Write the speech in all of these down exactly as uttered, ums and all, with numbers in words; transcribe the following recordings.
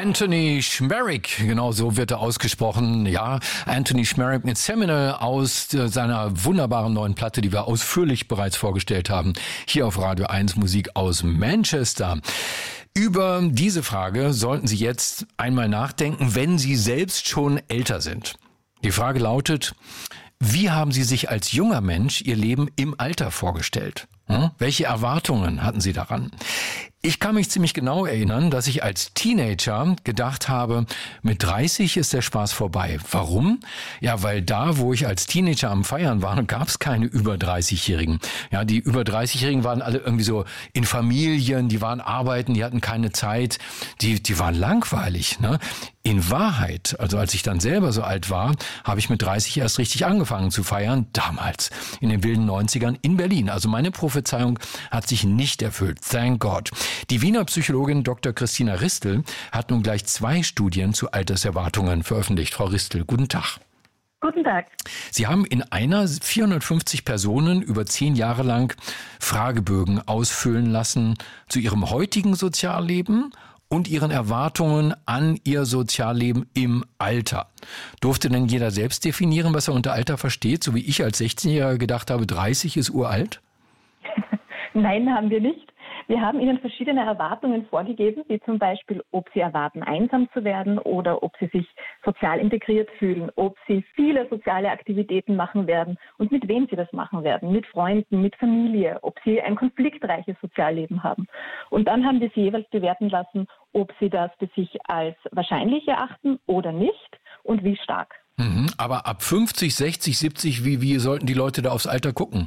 Anthony Schmerik, genau so wird er ausgesprochen. Ja, Anthony Schmerik mit Seminal aus seiner wunderbaren neuen Platte, die wir ausführlich bereits vorgestellt haben, hier auf Radio eins Musik aus Manchester. Über diese Frage sollten Sie jetzt einmal nachdenken, wenn Sie selbst schon älter sind. Die Frage lautet: Wie haben Sie sich als junger Mensch Ihr Leben im Alter vorgestellt? Hm? Welche Erwartungen hatten Sie daran? Ich kann mich ziemlich genau erinnern, dass ich als Teenager gedacht habe, mit dreißig ist der Spaß vorbei. Warum? Ja, weil da, wo ich als Teenager am Feiern war, gab es keine über dreißig-Jährigen. Ja, die über dreißig-Jährigen waren alle irgendwie so in Familien, die waren arbeiten, die hatten keine Zeit, die, die waren langweilig, ne? In Wahrheit, also als ich dann selber so alt war, habe ich mit dreißig erst richtig angefangen zu feiern, damals, in den wilden neunzigern in Berlin. Also meine Prophezeiung hat sich nicht erfüllt, thank God. Die Wiener Psychologin Doktor Christina Ristel hat nun gleich zwei Studien zu Alterserwartungen veröffentlicht. Frau Ristel, guten Tag. Guten Tag. Sie haben in einer vierhundertfünfzig Personen über zehn Jahre lang Fragebögen ausfüllen lassen zu ihrem heutigen Sozialleben und ihren Erwartungen an ihr Sozialleben im Alter. Durfte denn jeder selbst definieren, was er unter Alter versteht, so wie ich als sechzehnjähriger gedacht habe, dreißig ist uralt? Nein, haben wir nicht. Wir haben Ihnen verschiedene Erwartungen vorgegeben, wie zum Beispiel, ob Sie erwarten, einsam zu werden oder ob Sie sich sozial integriert fühlen, ob Sie viele soziale Aktivitäten machen werden und mit wem Sie das machen werden, mit Freunden, mit Familie, ob Sie ein konfliktreiches Sozialleben haben. Und dann haben wir Sie jeweils bewerten lassen, ob Sie das für sich als wahrscheinlich erachten oder nicht und wie stark. Mhm, aber ab fünfzig, sechzig, siebzig, wie, wie sollten die Leute da aufs Alter gucken?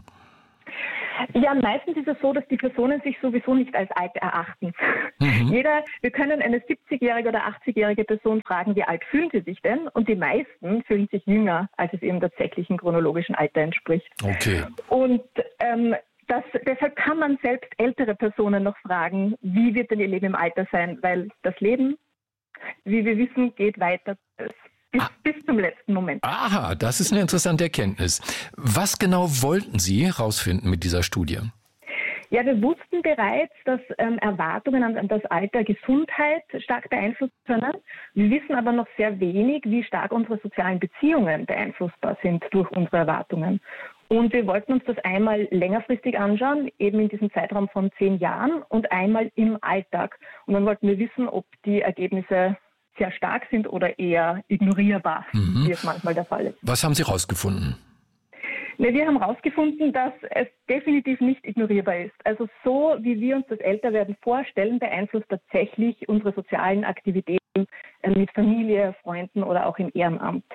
Ja, meistens ist es so, dass die Personen sich sowieso nicht als alt erachten. Mhm. Jeder, wir können eine siebzigjährige oder achtzigjährige Person fragen, wie alt fühlen sie sich denn? Und die meisten fühlen sich jünger, als es ihrem tatsächlichen chronologischen Alter entspricht. Okay. Und ähm, das, deshalb kann man selbst ältere Personen noch fragen, wie wird denn ihr Leben im Alter sein? Weil das Leben, wie wir wissen, geht weiter. Bis, bis zum letzten Moment. Aha, das ist eine interessante Erkenntnis. Was genau wollten Sie herausfinden mit dieser Studie? Ja, wir wussten bereits, dass ähm, Erwartungen an, an das Alter Gesundheit stark beeinflussen können. Wir wissen aber noch sehr wenig, wie stark unsere sozialen Beziehungen beeinflussbar sind durch unsere Erwartungen. Und wir wollten uns das einmal längerfristig anschauen, eben in diesem Zeitraum von zehn Jahren und einmal im Alltag. Und dann wollten wir wissen, ob die Ergebnisse sehr stark sind oder eher ignorierbar, mhm. wie es manchmal der Fall ist. Was haben Sie rausgefunden? Ne, wir haben herausgefunden, dass es definitiv nicht ignorierbar ist. Also so, wie wir uns das Älterwerden vorstellen, beeinflusst tatsächlich unsere sozialen Aktivitäten mit Familie, Freunden oder auch im Ehrenamt.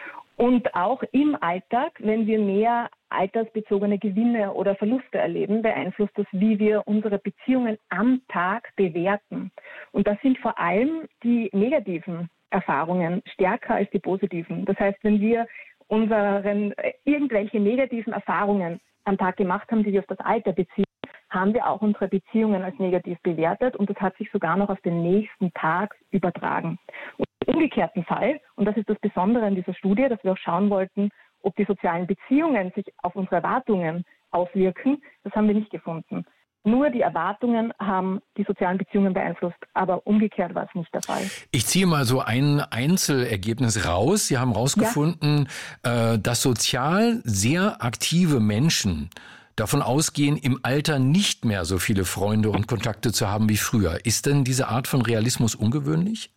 Und auch im Alltag, wenn wir mehr altersbezogene Gewinne oder Verluste erleben, beeinflusst das, wie wir unsere Beziehungen am Tag bewerten. Und das sind vor allem die negativen Erfahrungen stärker als die positiven. Das heißt, wenn wir unseren irgendwelche negativen Erfahrungen am Tag gemacht haben, die wir auf das Alter beziehen, haben wir auch unsere Beziehungen als negativ bewertet und das hat sich sogar noch auf den nächsten Tag übertragen. Und im umgekehrten Fall, und das ist das Besondere an dieser Studie, dass wir auch schauen wollten, ob die sozialen Beziehungen sich auf unsere Erwartungen auswirken, das haben wir nicht gefunden. Nur die Erwartungen haben die sozialen Beziehungen beeinflusst, aber umgekehrt war es nicht der Fall. Ich ziehe mal so ein Einzelergebnis raus. Sie haben herausgefunden, ja. äh, dass sozial sehr aktive Menschen davon ausgehen, im Alter nicht mehr so viele Freunde und Kontakte zu haben wie früher. Ist denn diese Art von Realismus ungewöhnlich?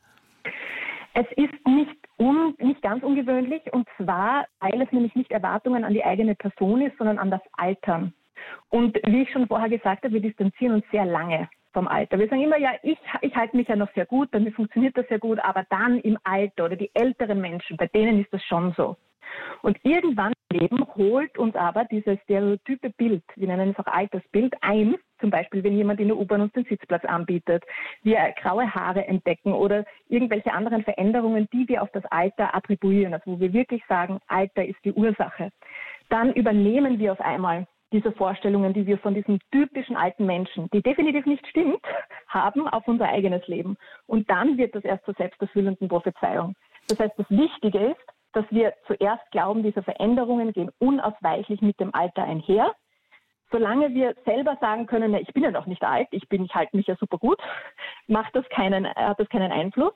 Es ist nicht, un, nicht ganz ungewöhnlich, und zwar, weil es nämlich nicht Erwartungen an die eigene Person ist, sondern an das Altern. Und wie ich schon vorher gesagt habe, wir distanzieren uns sehr lange vom Alter. Wir sagen immer, ja, ich, ich halte mich ja noch sehr gut, bei mir funktioniert das sehr gut, aber dann im Alter oder die älteren Menschen, bei denen ist das schon so. Und irgendwann im Leben holt uns aber dieses stereotype Bild, wir nennen es auch Altersbild, ein. Zum Beispiel, wenn jemand in der U-Bahn uns den Sitzplatz anbietet, wir graue Haare entdecken oder irgendwelche anderen Veränderungen, die wir auf das Alter attribuieren, also wo wir wirklich sagen, Alter ist die Ursache. Dann übernehmen wir auf einmal diese Vorstellungen, die wir von diesem typischen alten Menschen, die definitiv nicht stimmt, haben auf unser eigenes Leben. Und dann wird das erst zur selbsterfüllenden Prophezeiung. Das heißt, das Wichtige ist, dass wir zuerst glauben, diese Veränderungen gehen unausweichlich mit dem Alter einher. Solange wir selber sagen können, ja, ich bin ja noch nicht alt, ich bin, ich halte mich ja super gut, macht das keinen, hat das keinen Einfluss.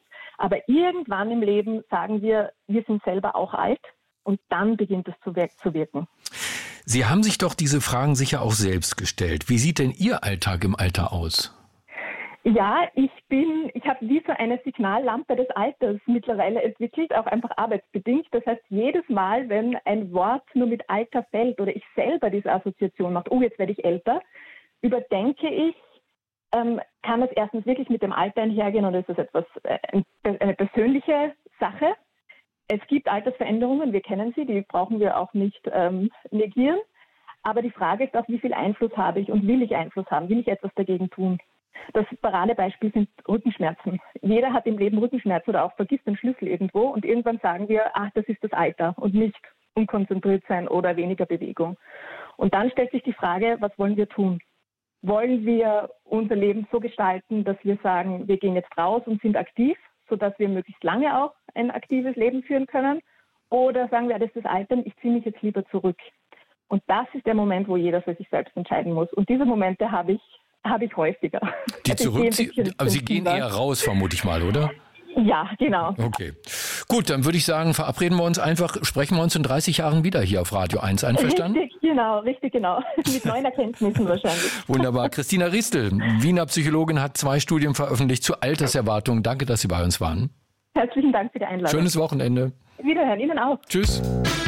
Aber irgendwann im Leben sagen wir, wir sind selber auch alt und dann beginnt es zu wirken. Sie haben sich doch diese Fragen sicher auch selbst gestellt. Wie sieht denn Ihr Alltag im Alter aus? Ja, ich bin, ich habe wie so eine Signallampe des Alters mittlerweile entwickelt, auch einfach arbeitsbedingt. Das heißt, jedes Mal, wenn ein Wort nur mit Alter fällt oder ich selber diese Assoziation mache, oh, jetzt werde ich älter, überdenke ich, ähm, kann es erstens wirklich mit dem Alter einhergehen oder ist das etwas, äh, eine persönliche Sache? Es gibt Altersveränderungen, wir kennen sie, die brauchen wir auch nicht ähm, negieren. Aber die Frage ist auch, wie viel Einfluss habe ich und will ich Einfluss haben? Will ich etwas dagegen tun? Das Paradebeispiel sind Rückenschmerzen. Jeder hat im Leben Rückenschmerzen oder auch vergisst den Schlüssel irgendwo und irgendwann sagen wir, ach, das ist das Alter und nicht unkonzentriert sein oder weniger Bewegung. Und dann stellt sich die Frage, was wollen wir tun? Wollen wir unser Leben so gestalten, dass wir sagen, wir gehen jetzt raus und sind aktiv, sodass wir möglichst lange auch ein aktives Leben führen können? Oder sagen wir, das ist das Alter, ich ziehe mich jetzt lieber zurück. Und das ist der Moment, wo jeder für sich selbst entscheiden muss. Und diese Momente habe ich habe ich häufiger. Die also zurückziehen, aber Sie gehen eher raus, vermute ich mal, oder? Ja, genau. Okay. Gut, dann würde ich sagen, verabreden wir uns einfach, sprechen wir uns in dreißig Jahren wieder hier auf Radio eins. Einverstanden? Richtig, genau, richtig, genau. Mit neuen Erkenntnissen wahrscheinlich. Wunderbar. Christina Ristel, Wiener Psychologin, hat zwei Studien veröffentlicht zu Alterserwartungen. Danke, dass Sie bei uns waren. Herzlichen Dank für die Einladung. Schönes Wochenende. Wiederhören, Ihnen auch. Tschüss.